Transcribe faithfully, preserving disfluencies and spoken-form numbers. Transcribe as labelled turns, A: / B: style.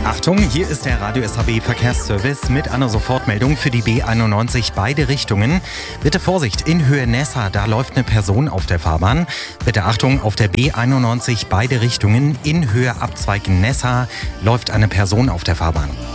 A: Achtung, hier ist der Radio S H B Verkehrsservice mit einer Sofortmeldung für die B einundneunzig beide Richtungen. Bitte Vorsicht, in Höhe Nessa, da läuft eine Person auf der Fahrbahn. Bitte Achtung, auf der B einundneunzig beide Richtungen, in Höhe Abzweig Nessa läuft eine Person auf der Fahrbahn.